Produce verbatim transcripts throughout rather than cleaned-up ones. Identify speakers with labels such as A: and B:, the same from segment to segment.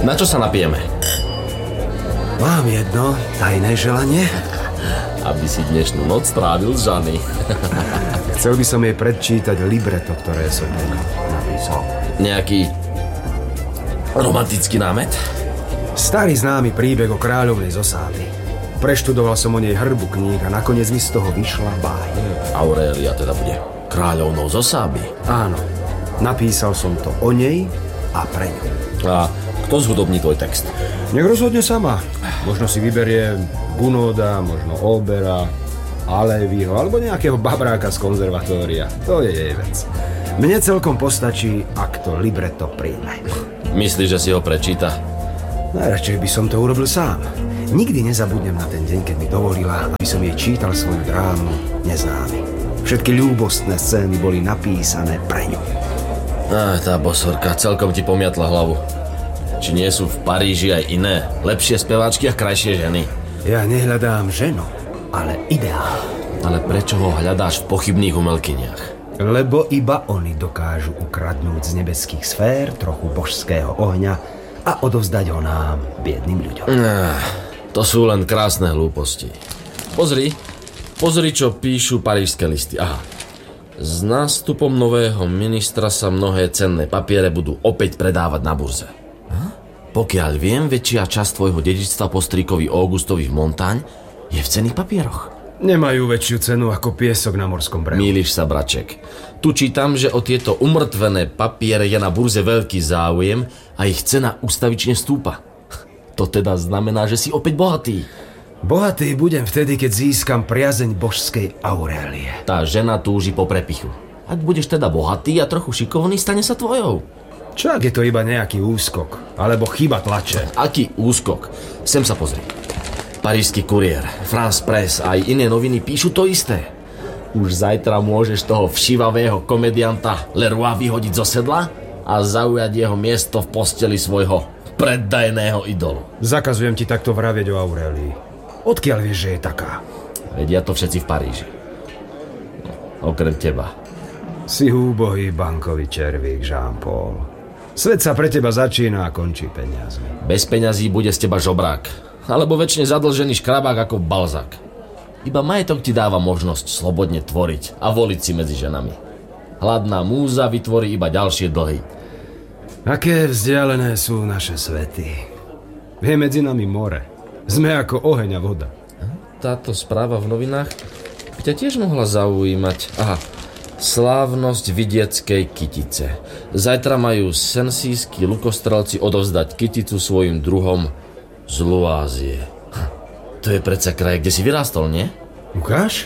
A: Na čo sa napijeme?
B: Mám jedno tajné želanie.
A: Aby si dnešnú noc strávil s Žany.
B: Chcel by som jej predčítať libreto, ktoré som napísal.
A: Nejaký romantický námet?
B: Starý známy príbeh o kráľovnej z Osády. Preštudoval som o nej hrbu kníh a nakoniec mi z toho vyšla báj.
A: Aurélia teda bude kráľovnou z Osády.
B: Áno. Napísal som to o nej a pre ňu.
A: A kto zhudobní tvoj text?
B: Nech rozhodne sama. Možno si vyberie Gunoda, možno Olbera, Aleviho alebo nejakého babráka z konzervatória. To je jej vec. Mne celkom postačí, ak to libreto príjme.
A: Myslíš, že si ho prečíta?
B: Najradšej by som to urobil sám. Nikdy nezabudnem na ten deň, keď mi dovolila, aby som jej čítal svoju drámu Neznámy. Všetky ľúbostné scény boli napísané pre ňu.
A: Á, tá bosorka celkom ti pomiatla hlavu. Či nie sú v Paríži aj iné, lepšie speváčky a krajšie ženy?
B: Ja nehľadám ženu, ale ideál.
A: Ale prečo ho hľadáš v pochybných umelkyniach?
B: Lebo iba oni dokážu ukradnúť z nebeských sfér trochu božského ohňa a odovzdať ho nám, biedným ľuďom.
A: Ah, to sú len krásne hlúposti. Pozri, pozri, čo píšu parížské listy. Aha. S nástupom nového ministra sa mnohé cenné papiere budú opäť predávať na burze. Pokiaľ viem, väčšia časť tvojho dedičstva po strýkovi Augustovi v Montagne je v cenných papieroch.
B: Nemajú väčšiu cenu ako piesok na morskom brehu.
A: Mýliš sa, braček. Tu čítam, že o tieto umrtvené papiere je na burze veľký záujem a ich cena ustavične stúpa. To teda znamená, že si opäť bohatý.
B: Bohatý budem vtedy, keď získam priazeň božskej Aurélie.
A: Tá žena túži po prepichu. Ak budeš teda bohatý a trochu šikovný, stane sa tvojou.
B: Čo ak je to iba nejaký úskok? Alebo chyba tlače?
A: Aký úskok? Sem sa pozri. Parížský kuriér, France Press a aj iné noviny píšu to isté. Už zajtra môžeš toho všivavého komedianta Leroy vyhodiť zo sedla a zaujať jeho miesto v posteli svojho preddajného idolu.
B: Zakazujem ti takto vravieť o Aurélii. Odkiaľ vieš, že je taká?
A: Vedia to všetci v Paríži. No, okrem teba.
B: Si úbohý bankový červík, Jean-Paul. Svet sa pre teba začína a končí peniazmi.
A: Bez peňazí bude z teba žobrák. Alebo väčšine zadlžený škrabák ako Balzak. Iba majetok ti dáva možnosť slobodne tvoriť a voliť si medzi ženami. Hladná múza vytvorí iba ďalšie dlhy.
B: Aké vzdialené sú naše svety. Je medzi nami more. Sme ako oheň a voda.
A: Táto správa v novinách by ťa tiež mohla zaujímať. Aha. Slávnosť vidieckej kytice. Zajtra majú sensíski lukostrelci odovzdať kyticu svojim druhom z Luázie. To je predsa kraj, kde si vyrástol, nie?
B: Ukáž?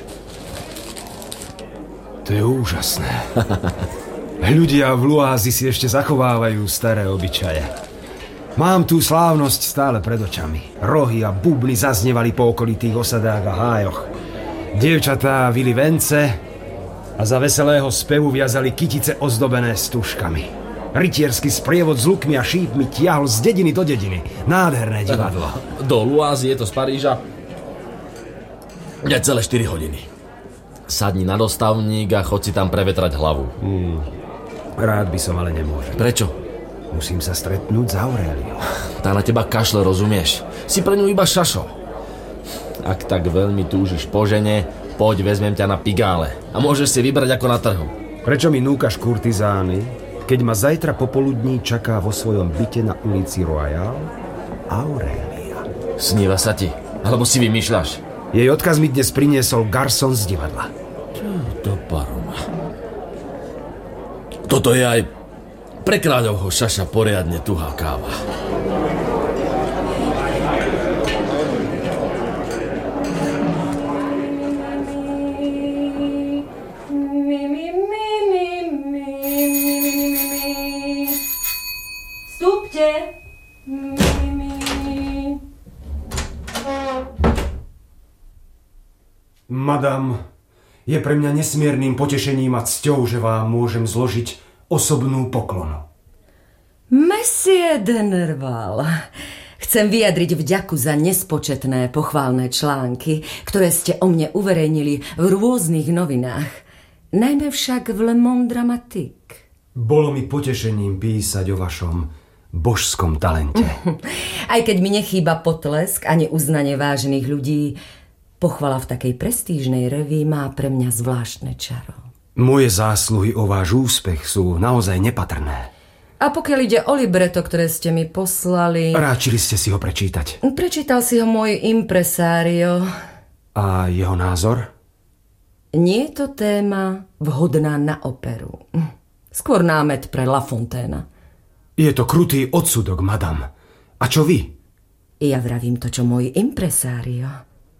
B: To je úžasné. Ľudia v Luázii si ešte zachovávajú staré obyčaje. Mám tú slávnosť stále pred očami. Rohy a bubny zaznevali po okolitých osadách a hájoch. Dievčatá vili vence a za veselého spevu viazali kytice ozdobené stužkami. Rytierský sprievod s lukmi a šípmi tiahol z dediny do dediny. Nádherné divadlo.
A: Do Luázie je to z Paríža necelé štyri hodiny. Sadni na dostavník a chod si tam prevetrať hlavu.
B: Hmm. Rád by som, ale nemôžem.
A: Prečo?
B: Musím sa stretnúť s Auréliou.
A: Tá na teba kašle, rozumieš? Si pre ňu iba šašo. Ak tak veľmi túžiš po žene, poď, vezmem ťa na pigále a môžeš si vybrať ako na trhu.
B: Prečo mi núkaš kurtizány, keď ma zajtra popoludní čaká vo svojom byte na ulici Royal Aurélia?
A: Sníva sa ti? Alebo si vymýšľaš?
B: Jej odkaz mi dnes priniesol garson z divadla.
A: Čo to paroma? Toto je aj pre kráľovho šaša poriadne tuhá káva.
B: Madam, je pre mňa nesmierným potešením a cťou, že vám môžem zložiť osobnú poklonu.
C: Monsieur de Nerval, chcem vyjadriť vďaku za nespočetné pochválne články, ktoré ste o mne uverejnili v rôznych novinách. Najmä však v Le Monde Dramatique.
B: Bolo mi potešením písať o vašom božskom talente.
C: Aj keď mi nechýba potlesk ani uznanie vážených ľudí, pochvala v takej prestížnej reví má pre mňa zvláštne čaro.
B: Moje zásluhy o váš úspech sú naozaj nepatrné.
C: A pokiaľ ide o libreto, ktoré ste mi poslali...
B: Ráčili ste si ho prečítať.
C: Prečítal si ho môj impresario.
B: A jeho názor?
C: Nie je to téma vhodná na operu. Skôr námet pre La Fontaine.
B: Je to krutý odsudok, madam. A čo vy?
C: Ja vravím to, čo môj impresario.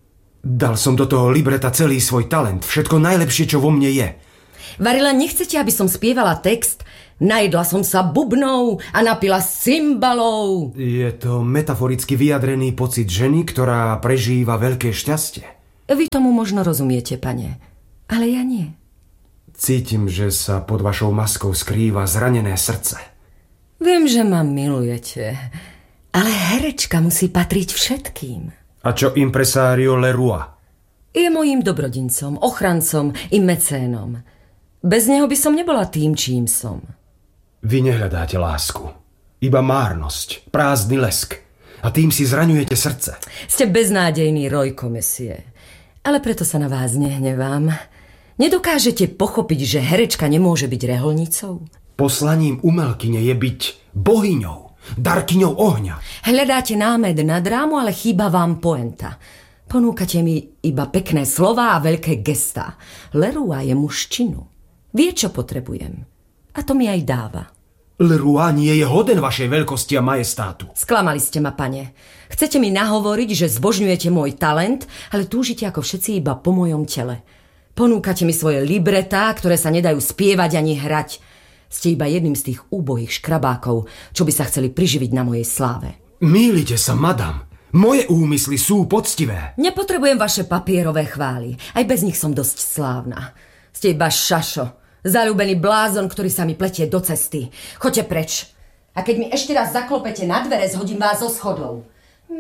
B: Dal som do toho libreta celý svoj talent. Všetko najlepšie, čo vo mne je.
C: Varila, nechcete, aby som spievala text? Najedla som sa bubnou a napila cymbalov.
B: Je to metaforicky vyjadrený pocit ženy, ktorá prežíva veľké šťastie.
C: Vy tomu možno rozumiete, pane, ale ja nie.
B: Cítim, že sa pod vašou maskou skrýva zranené srdce.
C: Viem, že ma milujete, ale herečka musí patriť všetkým.
B: A čo impresario Leroy?
C: Je mojím dobrodincom, ochrancom i mecénom. Bez neho by som nebola tým, čím som.
B: Vy nehľadáte lásku. Iba márnosť, prázdny lesk. A tým si zraňujete srdce.
C: Ste beznádejný Rojko, mesie. Ale preto sa na vás nehnevám. Nedokážete pochopiť, že herečka nemôže byť reholnicou?
B: Poslaním umelkyne je byť bohyňou, darkyňou ohňa.
C: Hľadáte námed na drámu, ale chýba vám poenta. Ponúkate mi iba pekné slová a veľké gestá. Leroy je mužčinu. Vie, čo potrebujem. A to mi aj dáva.
B: Leroy nie je hoden vašej veľkosti a majestátu.
C: Sklamali ste ma, pane. Chcete mi nahovoriť, že zbožňujete môj talent, ale túžite ako všetci iba po mojom tele. Ponúkate mi svoje libretá, ktoré sa nedajú spievať ani hrať. Ste iba jedným z tých úbohých škrabákov, čo by sa chceli priživiť na mojej sláve.
B: Mýlite sa, madam. Moje úmysly sú poctivé.
C: Nepotrebujem vaše papierové chvály. Aj bez nich som dosť slávna. Ste iba šašo. Zaľúbený blázon, ktorý sa mi pletie do cesty. Choďte preč. A keď mi ešte raz zaklopete na dvere, zhodím vás zo schodov.